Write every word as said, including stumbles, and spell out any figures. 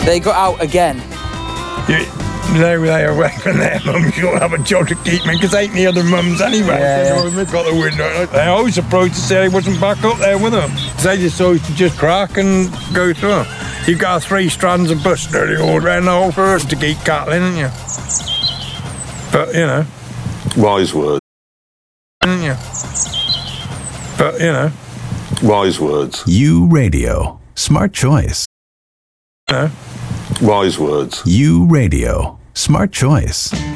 They got out again. You, they were there when their mums you'll have a job to keep me because ain't the other mums anyway. Yeah, So they've got the window. They're always surprised to say I wasn't back up there with them. They just always to just crack and go through them. You've got three strands of bush nearly all around the whole forest to keep cattle in, haven't you? But, you know. Wise words. Haven't you? But, you know. Wise words. U Radio. Smart choice. You know. Wise words. U Radio. Smart choice.